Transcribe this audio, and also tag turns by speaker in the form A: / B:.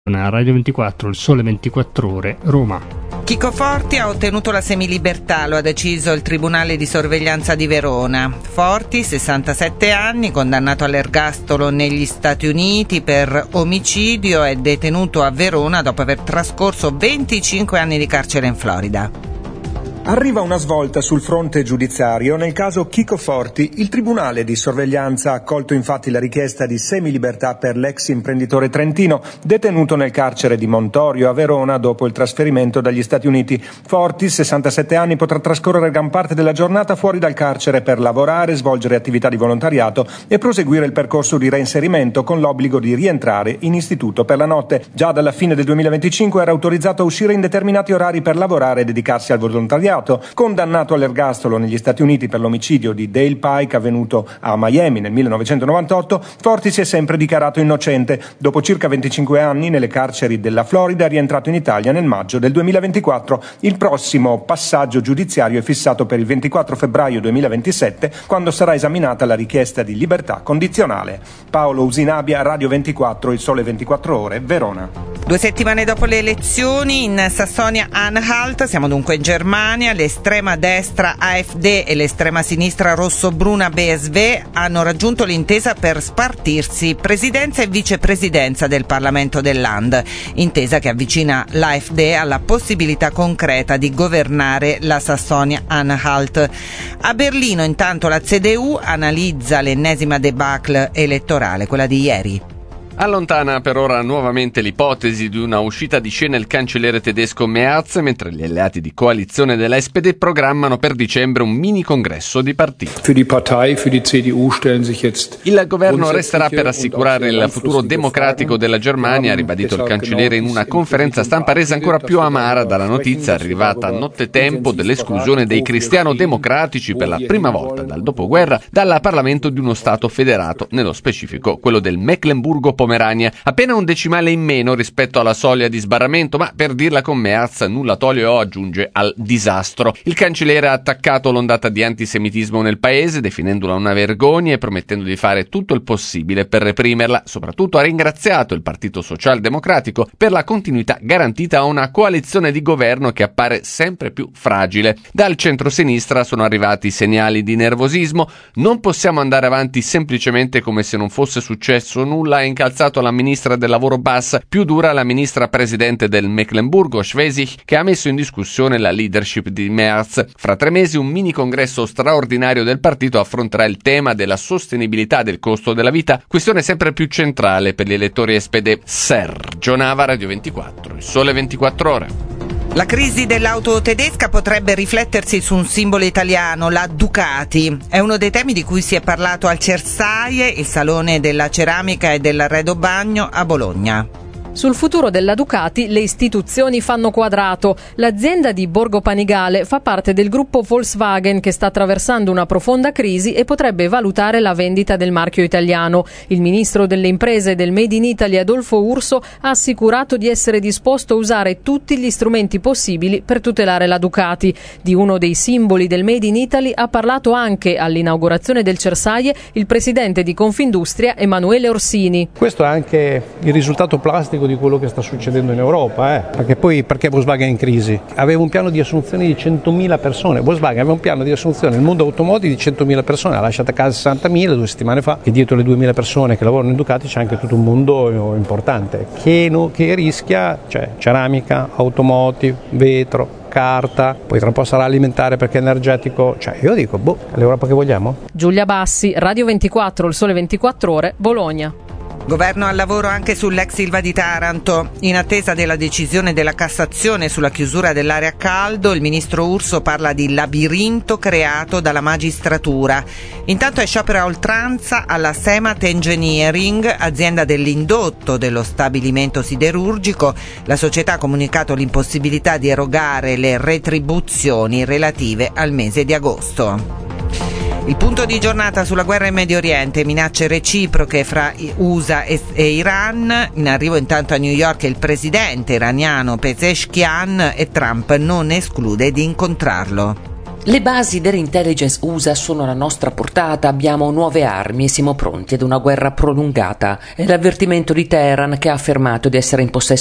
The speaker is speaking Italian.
A: Radio 24, il Sole 24 Ore, Roma.
B: Chico Forti ha ottenuto la semilibertà, lo ha deciso il Tribunale di Sorveglianza di Verona. Forti, 67 anni, condannato all'ergastolo negli Stati Uniti per omicidio, è detenuto a Verona dopo aver trascorso 25 anni di carcere in Florida.
C: Arriva una svolta sul fronte giudiziario nel caso Chico Forti. Il Tribunale di Sorveglianza ha accolto infatti la richiesta di semilibertà per l'ex imprenditore trentino, detenuto nel carcere di Montorio a Verona dopo il trasferimento dagli Stati Uniti. Forti, 67 anni, potrà trascorrere gran parte della giornata fuori dal carcere per lavorare, svolgere attività di volontariato e proseguire il percorso di reinserimento con l'obbligo di rientrare in istituto per la notte. Già dalla fine del 2025 era autorizzato a uscire in determinati orari per lavorare e dedicarsi al volontariato. Condannato all'ergastolo negli Stati Uniti per l'omicidio di Dale Pike avvenuto a Miami nel 1998, Forti si è sempre dichiarato innocente. Dopo circa 25 anni nelle carceri della Florida è rientrato in Italia nel maggio del 2024. Il prossimo passaggio giudiziario è fissato per il 24 febbraio 2027, quando sarà esaminata la richiesta di libertà condizionale. Paolo Usinabia, Radio 24, il Sole 24 Ore, Verona.
B: 2 settimane dopo le elezioni in Sassonia-Anhalt, siamo dunque in Germania, l'estrema destra AfD e l'estrema sinistra rosso-bruna BSV hanno raggiunto l'intesa per spartirsi presidenza e vicepresidenza del Parlamento del Land, intesa che avvicina l'AfD alla possibilità concreta di governare la Sassonia-Anhalt. A Berlino intanto la CDU analizza l'ennesima debacle elettorale, quella di ieri.
D: Allontana per ora nuovamente l'ipotesi di una uscita di scena il cancelliere tedesco Merz, mentre gli alleati di coalizione della SPD programmano per dicembre un mini congresso di partito. Il governo resterà per assicurare il futuro democratico della Germania, ha ribadito il cancelliere in una conferenza stampa resa ancora più amara dalla notizia arrivata a nottetempo dell'esclusione dei cristiano-democratici per la prima volta dal dopoguerra dal Parlamento di uno Stato federato, nello specifico quello del Mecklenburgo-Pomerania, appena un decimale in meno rispetto alla soglia di sbarramento, ma per dirla con Merz nulla toglie o aggiunge al disastro. Il cancelliere ha attaccato l'ondata di antisemitismo nel paese, definendola una vergogna e promettendo di fare tutto il possibile per reprimerla. Soprattutto ha ringraziato il Partito Socialdemocratico per la continuità garantita a una coalizione di governo che appare sempre più fragile. Dal centro-sinistra sono arrivati segnali di nervosismo. Non possiamo andare avanti semplicemente come se non fosse successo nulla, ha incalzato la ministra del lavoro Bass, più dura la ministra presidente del Meckenburgo Schwesig, che ha messo in discussione la leadership di Merz. Fra 3 mesi un mini congresso straordinario del partito affronterà il tema della sostenibilità del costo della vita, questione sempre più centrale per gli elettori SPD. Sergio Nava, Radio 24, il Sole 24 Ore.
B: La crisi dell'auto tedesca potrebbe riflettersi su un simbolo italiano, la Ducati. È uno dei temi di cui si è parlato al Cersaie, il salone della ceramica e dell'arredo bagno a Bologna.
E: Sul futuro della Ducati le istituzioni fanno quadrato. L'azienda di Borgo Panigale fa parte del gruppo Volkswagen che sta attraversando una profonda crisi e potrebbe valutare la vendita del marchio italiano. Il ministro delle imprese del Made in Italy Adolfo Urso ha assicurato di essere disposto a usare tutti gli strumenti possibili per tutelare la Ducati. Di uno dei simboli del Made in Italy ha parlato anche all'inaugurazione del Cersaie il presidente di Confindustria Emanuele Orsini.
F: Questo è anche il risultato plastico di quello che sta succedendo in Europa, perché Volkswagen è in crisi? Aveva un piano di assunzione di 100.000 persone, Volkswagen aveva un piano di assunzione nel mondo automotive di 100.000 persone, ha lasciato a casa 60.000 2 settimane fa, e dietro le 2.000 persone che lavorano in Ducati c'è anche tutto un mondo importante che rischia, ceramica, automotive, vetro, carta, poi tra un po' sarà alimentare perché è energetico, io dico, è l'Europa che vogliamo?
E: Giulia Bassi, Radio 24, il Sole 24 Ore, Bologna.
B: Governo al lavoro anche sull'ex Ilva di Taranto. In attesa della decisione della Cassazione sulla chiusura dell'area a caldo, il ministro Urso parla di labirinto creato dalla magistratura. Intanto è sciopero a oltranza alla Semat Engineering, azienda dell'indotto dello stabilimento siderurgico. La società ha comunicato l'impossibilità di erogare le retribuzioni relative al mese di agosto. Il punto di giornata sulla guerra in Medio Oriente, minacce reciproche fra USA e Iran. In arrivo intanto a New York il presidente iraniano Pezeshkian e Trump non esclude di incontrarlo.
G: Le basi dell'intelligence USA sono alla nostra portata, abbiamo nuove armi e siamo pronti ad una guerra prolungata. È l'avvertimento di Teheran, che ha affermato di essere in possesso